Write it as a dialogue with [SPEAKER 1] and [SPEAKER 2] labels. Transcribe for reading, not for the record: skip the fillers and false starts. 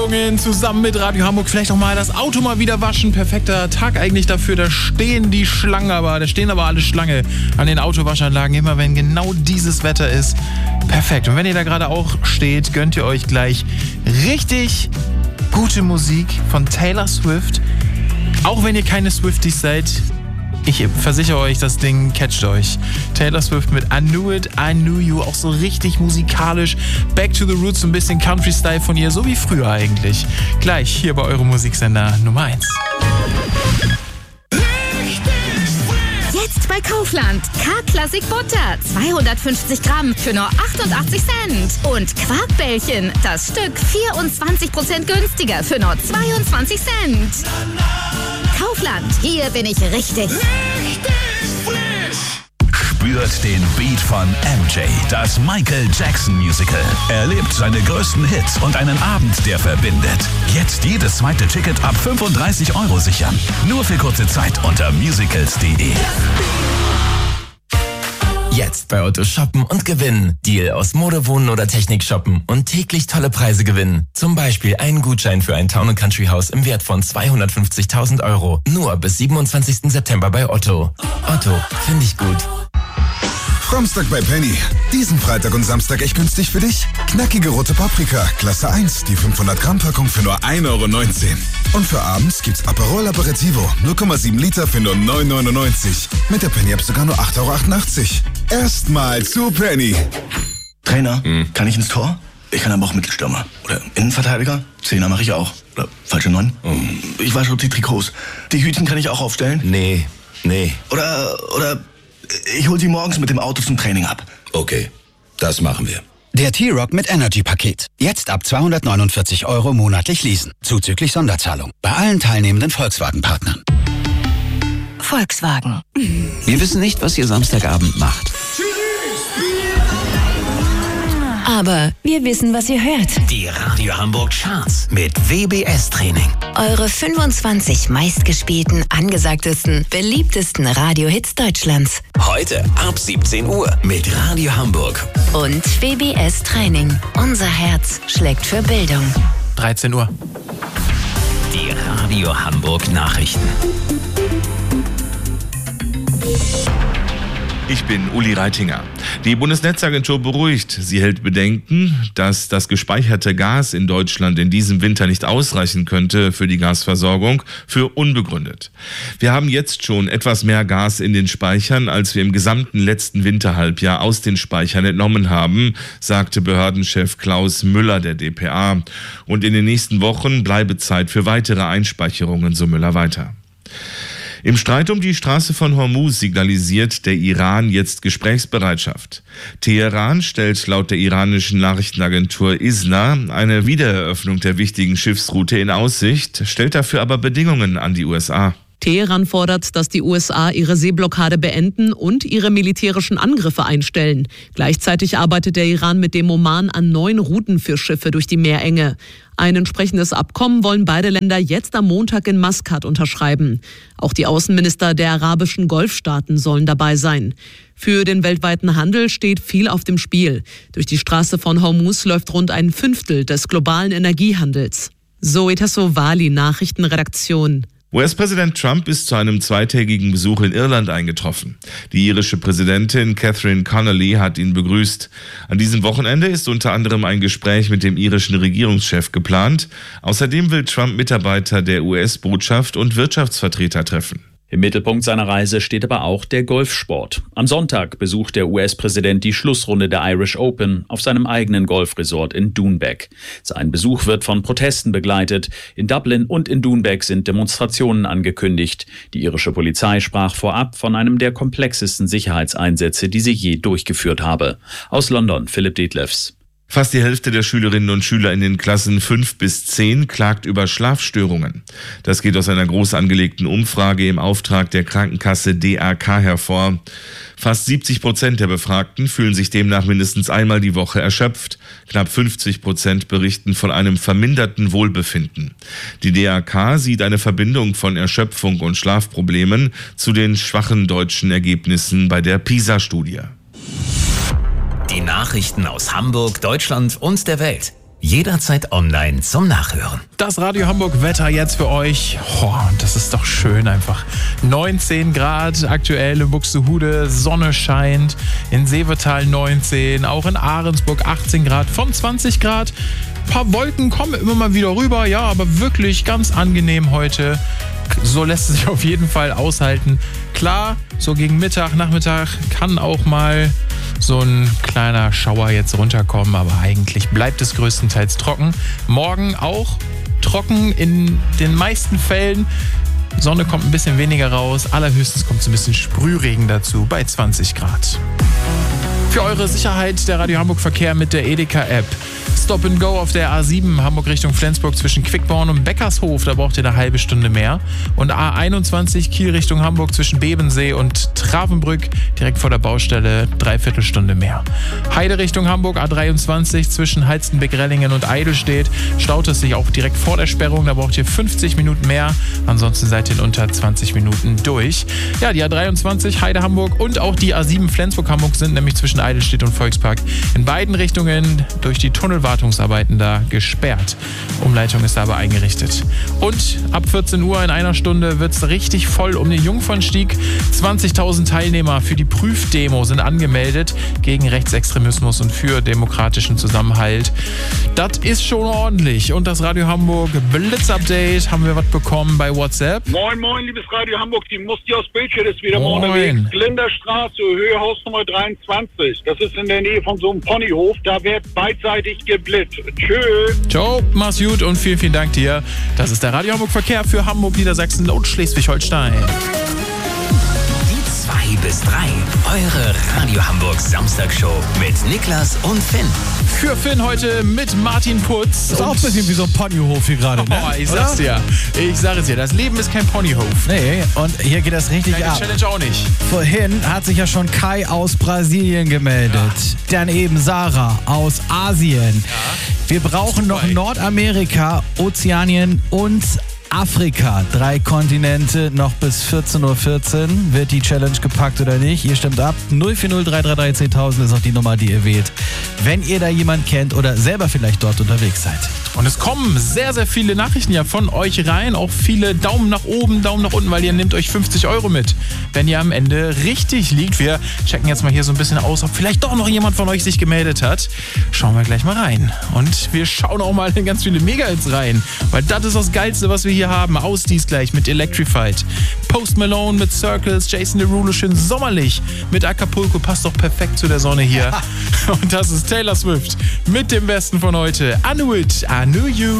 [SPEAKER 1] Bestellungen zusammen mit Radio Hamburg. Vielleicht auch mal das Auto mal wieder waschen. Perfekter Tag eigentlich dafür. Da stehen aber alle Schlange an den Autowaschanlagen, immer wenn genau dieses Wetter ist. Perfekt. Und wenn ihr da gerade auch steht, gönnt ihr euch gleich richtig gute Musik von Taylor Swift. Auch wenn ihr keine Swifties seid, ich versichere euch, das Ding catcht euch. Taylor Swift mit I Knew It, I Knew You, auch so richtig musikalisch. Back to the Roots, so ein bisschen Country-Style von ihr, so wie früher eigentlich. Gleich hier bei eurem Musiksender Nummer 1.
[SPEAKER 2] Jetzt bei Kaufland. K-Classic Butter, 250 Gramm für nur 88 Cent. Und Quarkbällchen, das Stück 24% günstiger für nur 22 Cent. Kaufland, hier bin ich richtig.
[SPEAKER 3] Spürt den Beat von MJ, das Michael Jackson Musical. Erlebt seine größten Hits und einen Abend, der verbindet. Jetzt jedes zweite Ticket ab 35 € sichern. Nur für kurze Zeit unter musicals.de.
[SPEAKER 4] Jetzt bei Otto shoppen und gewinnen. Deal aus Mode, Wohnen oder Technik shoppen und täglich tolle Preise gewinnen. Zum Beispiel einen Gutschein für ein Town & Country Haus im Wert von 250.000 €. Nur bis 27. September bei Otto. Otto, finde ich gut.
[SPEAKER 5] Samstag bei Penny. Diesen Freitag und Samstag echt günstig für dich? Knackige rote Paprika, Klasse 1, die 500 Gramm Packung für nur 1,19 €. Und für abends gibt's Aperol Aperitivo, 0,7 Liter für nur 9,99 €. Mit der Penny-App sogar nur 8,88 €. Erstmal zu Penny.
[SPEAKER 6] Trainer, kann ich ins Tor? Ich kann aber auch Mittelstürmer. Oder Innenverteidiger? Zehner mache ich auch. Oder falsche 9? Ich wasche die Trikots. Die Hütchen kann ich auch aufstellen?
[SPEAKER 4] Nee.
[SPEAKER 6] Oder ich hol sie morgens mit dem Auto zum Training ab.
[SPEAKER 7] Okay, das machen wir.
[SPEAKER 8] Der T-Rock mit Energy-Paket. Jetzt ab 249 € monatlich leasen. Zuzüglich Sonderzahlung. Bei allen teilnehmenden Volkswagen-Partnern.
[SPEAKER 2] Volkswagen.
[SPEAKER 7] Wir wissen nicht, was ihr Samstagabend macht.
[SPEAKER 2] Aber wir wissen, was ihr hört.
[SPEAKER 3] Die Radio Hamburg Charts mit WBS-Training.
[SPEAKER 2] Eure 25 meistgespielten, angesagtesten, beliebtesten Radiohits Deutschlands.
[SPEAKER 3] Heute ab 17 Uhr mit Radio Hamburg.
[SPEAKER 2] Und WBS Training. Unser Herz schlägt für Bildung.
[SPEAKER 1] 13 Uhr.
[SPEAKER 3] Die Radio Hamburg Nachrichten.
[SPEAKER 9] Ich bin Uli Reitinger. Die Bundesnetzagentur beruhigt. Sie hält Bedenken, dass das gespeicherte Gas in Deutschland in diesem Winter nicht ausreichen könnte für die Gasversorgung, für unbegründet. Wir haben jetzt schon etwas mehr Gas in den Speichern, als wir im gesamten letzten Winterhalbjahr aus den Speichern entnommen haben, sagte Behördenchef Klaus Müller der dpa. Und in den nächsten Wochen bleibe Zeit für weitere Einspeicherungen, so Müller weiter. Im Streit um die Straße von Hormuz signalisiert der Iran jetzt Gesprächsbereitschaft. Teheran stellt laut der iranischen Nachrichtenagentur ISNA eine Wiedereröffnung der wichtigen Schiffsroute in Aussicht, stellt dafür aber Bedingungen an die USA.
[SPEAKER 10] Teheran fordert, dass die USA ihre Seeblockade beenden und ihre militärischen Angriffe einstellen. Gleichzeitig arbeitet der Iran mit dem Oman an neuen Routen für Schiffe durch die Meerenge. Ein entsprechendes Abkommen wollen beide Länder jetzt am Montag in Maskat unterschreiben. Auch die Außenminister der arabischen Golfstaaten sollen dabei sein. Für den weltweiten Handel steht viel auf dem Spiel. Durch die Straße von Hormuz läuft rund ein Fünftel des globalen Energiehandels. Zoe Tassovali, Nachrichtenredaktion.
[SPEAKER 9] US-Präsident Trump ist zu einem zweitägigen Besuch in Irland eingetroffen. Die irische Präsidentin Catherine Connolly hat ihn begrüßt. An diesem Wochenende ist unter anderem ein Gespräch mit dem irischen Regierungschef geplant. Außerdem will Trump Mitarbeiter der US-Botschaft und Wirtschaftsvertreter treffen.
[SPEAKER 11] Im Mittelpunkt seiner Reise steht aber auch der Golfsport. Am Sonntag besucht der US-Präsident die Schlussrunde der Irish Open auf seinem eigenen Golfresort in Doonbeck. Sein Besuch wird von Protesten begleitet. In Dublin und in Doonbeck sind Demonstrationen angekündigt. Die irische Polizei sprach vorab von einem der komplexesten Sicherheitseinsätze, die sie je durchgeführt habe. Aus London, Philipp Detlefs.
[SPEAKER 9] Fast die Hälfte der Schülerinnen und Schüler in den Klassen 5 bis 10 klagt über Schlafstörungen. Das geht aus einer groß angelegten Umfrage im Auftrag der Krankenkasse DRK hervor. Fast 70% der Befragten fühlen sich demnach mindestens einmal die Woche erschöpft. Knapp 50% berichten von einem verminderten Wohlbefinden. Die DRK sieht eine Verbindung von Erschöpfung und Schlafproblemen zu den schwachen deutschen Ergebnissen bei der PISA-Studie.
[SPEAKER 3] Die Nachrichten aus Hamburg, Deutschland und der Welt.
[SPEAKER 4] Jederzeit online zum Nachhören.
[SPEAKER 1] Das Radio Hamburg Wetter jetzt für euch. Oh, das ist doch schön einfach. 19 Grad aktuell in Buxtehude, Sonne scheint. In Seevetal 19, auch in Ahrensburg 18 Grad von 20 Grad. Ein paar Wolken kommen immer mal wieder rüber, ja, aber wirklich ganz angenehm heute. So lässt es sich auf jeden Fall aushalten. Klar, so gegen Mittag, Nachmittag kann auch mal so ein kleiner Schauer jetzt runterkommen, aber eigentlich bleibt es größtenteils trocken. Morgen auch trocken in den meisten Fällen. Sonne kommt ein bisschen weniger raus. Allerhöchstens kommt so ein bisschen Sprühregen dazu bei 20 Grad. Für eure Sicherheit der Radio Hamburg Verkehr mit der Edeka-App. Stop and Go auf der A7 Hamburg Richtung Flensburg zwischen Quickborn und Beckershof, da braucht ihr eine halbe Stunde mehr. Und A21 Kiel Richtung Hamburg zwischen Bebensee und Travenbrück direkt vor der Baustelle, 3/4 Stunde mehr. Heide Richtung Hamburg A23 zwischen Halstenbeck-Rellingen und Eidelstedt staut es sich auch direkt vor der Sperrung, da braucht ihr 50 Minuten mehr. Ansonsten seid ihr in unter 20 Minuten durch. Ja, die A23 Heide Hamburg und auch die A7 Flensburg Hamburg sind nämlich zwischen Eidelstedt und Volkspark in beiden Richtungen durch die Tunnelwartungsarbeiten da gesperrt. Umleitung ist aber eingerichtet. Und ab 14 Uhr in einer Stunde wird es richtig voll um den Jungfernstieg. 20.000 Teilnehmer für die Prüfdemo sind angemeldet gegen Rechtsextremismus und für demokratischen Zusammenhalt. Das ist schon ordentlich. Und das Radio Hamburg Blitzupdate haben wir was bekommen bei WhatsApp.
[SPEAKER 12] Moin, moin, liebes Radio Hamburg. Die Musti aus Bildschirm ist wieder mal unterwegs. Glinderstraße, Höhe Hausnummer 23. Das ist in der Nähe von so einem Ponyhof. Da wird beidseitig geblitzt. Tschüss.
[SPEAKER 1] Ciao, mach's gut und vielen, vielen Dank dir. Das ist der Radio Hamburg Verkehr für Hamburg, Niedersachsen und Schleswig-Holstein.
[SPEAKER 4] Die 2 bis 3. Eure Radio Hamburg Samstagshow mit Niklas und Finn.
[SPEAKER 1] Für Finn heute mit Martin Putz.
[SPEAKER 13] Ist auch ein bisschen wie so ein Ponyhof hier gerade, ne?
[SPEAKER 1] Oh, ich sag's dir. Ich sag es dir. Das Leben ist kein Ponyhof.
[SPEAKER 13] Nee, und hier geht das richtig ab.
[SPEAKER 1] Challenge auch nicht.
[SPEAKER 13] Vorhin hat sich ja schon Kai aus Brasilien gemeldet. Ja. Dann eben Sarah aus Asien. Ja. Wir brauchen noch Nordamerika, Ozeanien und Afrika. 3 Kontinente, noch bis 14:14 Uhr. Wird die Challenge gepackt oder nicht? Ihr stimmt ab. 040 333 10.000 ist auch die Nummer, die ihr wählt, wenn ihr da jemanden kennt oder selber vielleicht dort unterwegs seid.
[SPEAKER 1] Und es kommen sehr, sehr viele Nachrichten ja von euch rein. Auch viele Daumen nach oben, Daumen nach unten, weil ihr nehmt euch 50 € mit, wenn ihr am Ende richtig liegt. Wir checken jetzt mal hier so ein bisschen aus, ob vielleicht doch noch jemand von euch sich gemeldet hat. Schauen wir gleich mal rein. Und wir schauen auch mal in ganz viele Mega-Hits rein, weil das ist das Geilste, was wir hier haben. Aus dies gleich mit Electrified. Post Malone mit Circles, Jason Derulo schön sommerlich mit Acapulco, passt doch perfekt zu der Sonne hier. Und das ist Taylor Swift mit dem Besten von heute. I Knew It, I Knew You.